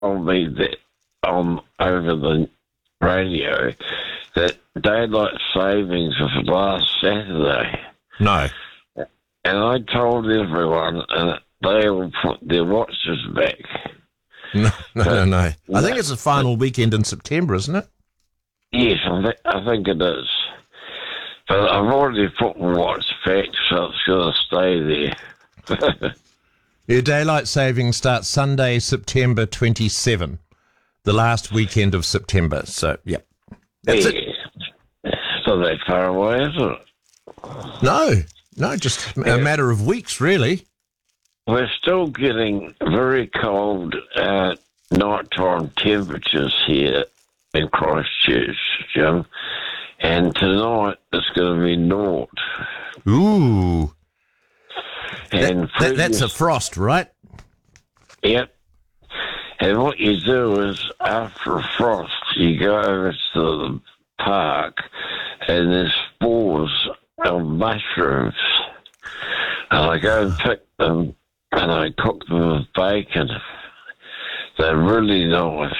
told me that over the radio that daylight savings was last Saturday. No. And I told everyone, and they will put their watches back. No. I think it's the final weekend in September, isn't it? Yes, I think it is. But I've already put my watch back, so it's going to stay there. Your daylight saving starts Sunday, September 27, the last weekend of September. So, yep. That's it. It's not that far away, is it? No, just a matter of weeks, really. We're still getting very cold nighttime temperatures here in Christchurch, Jim. And tonight it's going to be naught. Ooh. And that's a frost, right? Yep. And what you do is, after a frost, you go over to the park and there's spores of mushrooms. And I go and pick them and I cook them with bacon. They're really nice.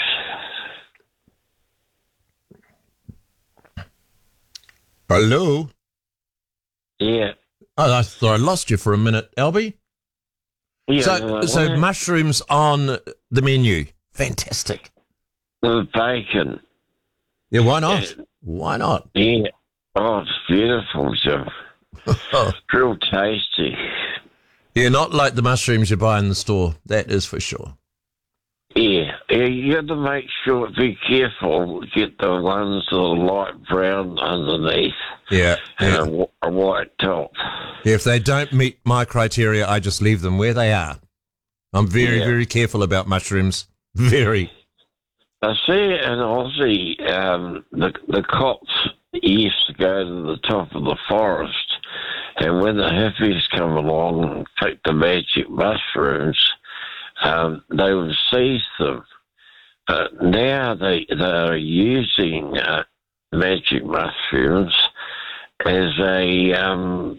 Hello? Yeah. Oh, I thought I lost you for a minute, Albie. Yeah. So mushrooms on the menu. Fantastic. With bacon. Yeah, why not? Why not? Yeah. Oh, it's beautiful, Jim. It's real tasty. Yeah, not like the mushrooms you buy in the store. That is for sure. Yeah, you got to make sure, be careful, get the ones that are light brown underneath. Yeah. And a white top. Yeah, if they don't meet my criteria, I just leave them where they are. I'm very careful about mushrooms. Very. I see in Aussie, the cops used to go to the top of the forest, and when the hippies come along and pick the magic mushrooms, they would seize them. But now they are using magic mushrooms as a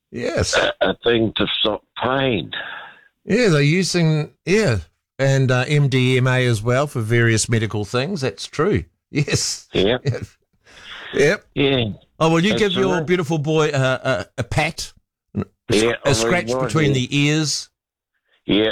thing to stop pain. Yeah, they're using and MDMA as well for various medical things. That's true. Yes. Yep. Yep. Yeah. Oh, will you give your beautiful boy a pat? A scratch between the ears? Yeah.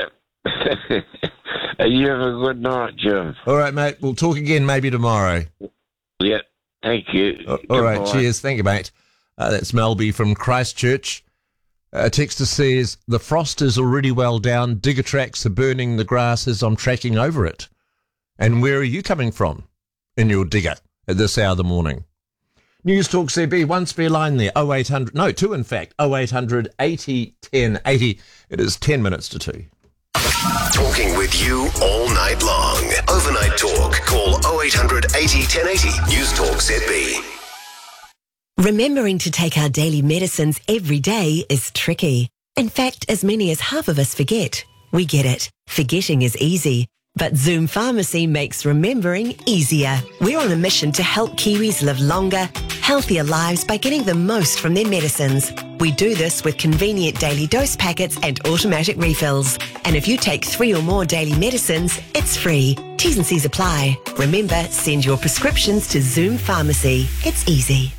You have a good night, Jim. All right, mate. We'll talk again maybe tomorrow. Yeah. Thank you. All right. Cheers. Thank you, mate. That's Melby from Christchurch. A texter says, the frost is already well down. Digger tracks are burning the grass as I'm tracking over it. And where are you coming from in your digger at this hour of the morning? News Talk CB, one spare line there, 0800, no, two in fact, 0800 80 10 80. It is 10 minutes to 2. Talking with you all night long. Overnight talk. Call 0800 80 1080. News Talk ZB. Remembering to take our daily medicines every day is tricky. In fact, as many as half of us forget. We get it. Forgetting is easy. But Zoom Pharmacy makes remembering easier. We're on a mission to help Kiwis live longer, healthier lives by getting the most from their medicines. We do this with convenient daily dose packets and automatic refills. And if you take 3 or more daily medicines, it's free. T's and C's apply. Remember, send your prescriptions to Zoom Pharmacy. It's easy.